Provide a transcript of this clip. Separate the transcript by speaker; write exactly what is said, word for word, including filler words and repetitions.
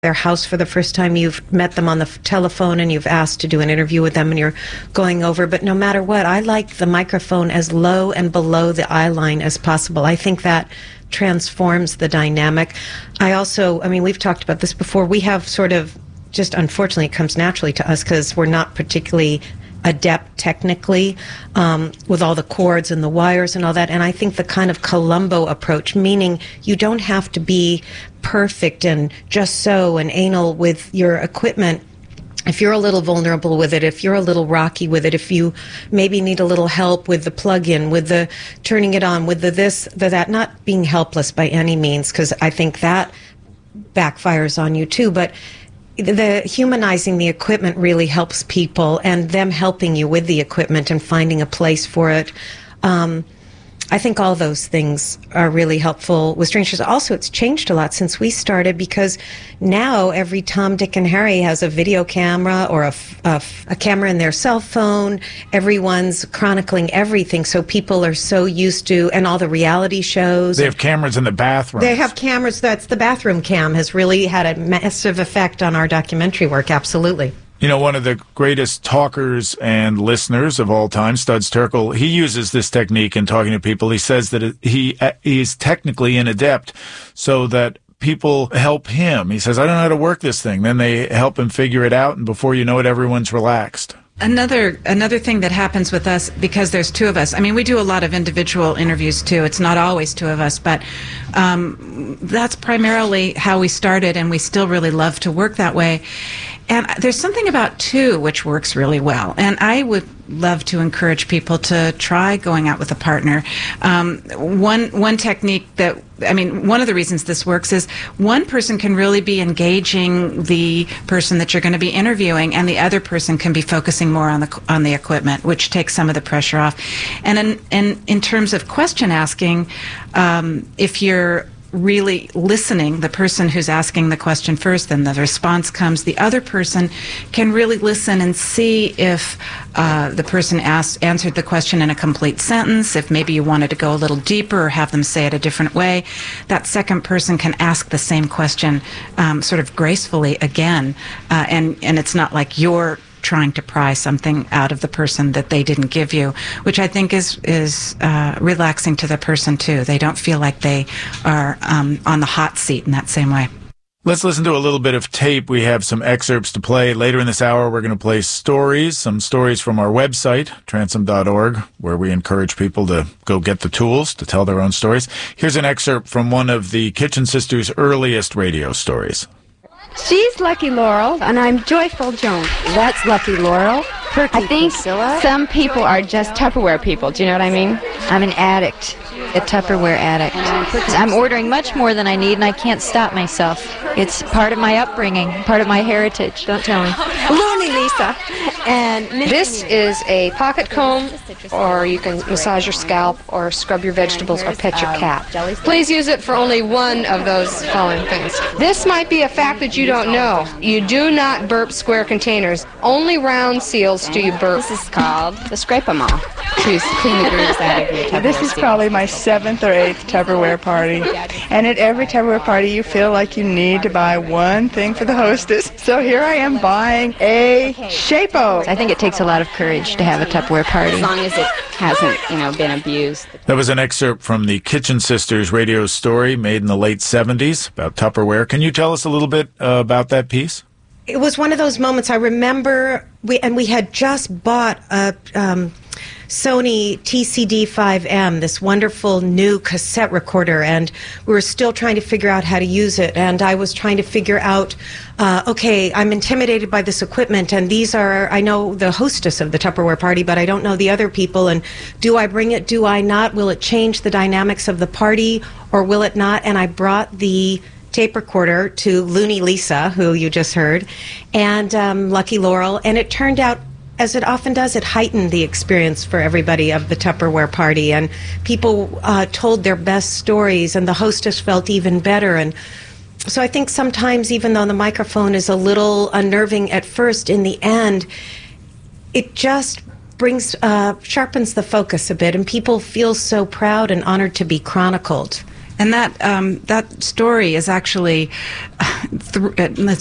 Speaker 1: their house for the first time, you've met them on the telephone and you've asked to do an interview with them and you're going over. But no matter what, I like the microphone as low and below the eye line as possible. I think that transforms the dynamic. I also, I mean, we've talked about this before. We have sort of, just unfortunately, it comes naturally to us because we're not particularly adept technically um, with all the cords and the wires and all that. And I think the kind of Columbo approach, meaning you don't have to be perfect and just so and anal with your equipment. If you're a little vulnerable with it, if you're a little rocky with it, if you maybe need a little help with the plug-in, with the turning it on, with the this, the that, not being helpless by any means, because I think that backfires on you too, but the humanizing the equipment really helps people, and them helping you with the equipment and finding a place for it. Um, I think all those things are really helpful with strangers. Also, it's changed a lot since we started, because now every Tom, Dick, and Harry has a video camera or a, a, a camera in their cell phone. Everyone's chronicling everything, so people are so used to, and all the reality shows.
Speaker 2: They have cameras in the bathroom.
Speaker 1: They have cameras. That's the bathroom cam has really had a massive effect on our documentary work, absolutely.
Speaker 2: You know, one of the greatest talkers and listeners of all time, Studs Terkel, he uses this technique in talking to people. He says that he he's technically inadept, so that people help him. He says, I don't know how to work this thing. Then they help him figure it out, and before you know it, everyone's relaxed.
Speaker 3: Another another thing that happens with us, because there's two of us, I mean, we do a lot of individual interviews too. It's not always two of us, but um, that's primarily how we started, and we still really love to work that way. And there's something about two which works really well. And I would love to encourage people to try going out with a partner. Um, one one technique that, I mean, one of the reasons this works is one person can really be engaging the person that you're going to be interviewing, and the other person can be focusing more on the on the equipment, which takes some of the pressure off. And in in, in terms of question asking, um, if you're really listening, the person who's asking the question first, then the response comes, the other person can really listen and see if uh, the person asked answered the question in a complete sentence. If maybe you wanted to go a little deeper or have them say it a different way, that second person can ask the same question um, sort of gracefully again, uh, and and it's not like you're trying to pry something out of the person that they didn't give you, which I think is is uh, relaxing to the person too. They don't feel like they are um, on the hot seat in that same way.
Speaker 2: Let's listen to a little bit of tape. We have some excerpts to play. Later in this hour, we're going to play stories, some stories from our website, transom dot org, where we encourage people to go get the tools to tell their own stories. Here's an excerpt from one of the Kitchen Sisters' earliest radio stories.
Speaker 4: She's Lucky Laurel, and I'm Joyful Joan.
Speaker 5: That's Lucky Laurel. Perky
Speaker 4: I think
Speaker 5: Priscilla.
Speaker 4: some people are just Tupperware people. Do you know what I mean?
Speaker 5: I'm an addict, a Tupperware addict. I'm ordering much more than I need, and I can't stop myself. It's part of my upbringing, part of my heritage. Don't tell me.
Speaker 4: Looney Lisa. And
Speaker 6: this is a pocket comb, or you can massage your scalp, or scrub your vegetables, or pet your cat. Please use it for only one of those following things. This might be a fact that you don't know. You do not burp square containers. Only round seals do you burp.
Speaker 4: This is called the Scrape-A-Maw, to clean the grooves out of your Tupperware.
Speaker 7: This is probably my seventh or eighth Tupperware party. And at every Tupperware party, you feel like you need to buy one thing for the hostess. So here I am buying a Shape-O.
Speaker 5: I think it takes a lot of courage to have a Tupperware party.
Speaker 4: As long as it hasn't, you know, been abused.
Speaker 2: That was an excerpt from the Kitchen Sisters radio story made in the late seventies about Tupperware. Can you tell us a little bit uh, about that piece?
Speaker 1: It was one of those moments I remember, we and we had just bought a um, Sony T C D five M, this wonderful new cassette recorder, and we were still trying to figure out how to use it. And I was trying to figure out, uh, okay, I'm intimidated by this equipment, and these are, I know the hostess of the Tupperware party, but I don't know the other people, and do I bring it, do I not? Will it change the dynamics of the party, or will it not? And I brought the tape recorder to Looney Lisa, who you just heard, and um, Lucky Laurel, and it turned out, as it often does, it heightened the experience for everybody of the Tupperware party, and people uh, told their best stories, and the hostess felt even better. And so I think sometimes, even though the microphone is a little unnerving at first, in the end, it just brings, uh, sharpens the focus a bit, and people feel so proud and honored to be chronicled.
Speaker 3: And that um, that story is actually, th- let's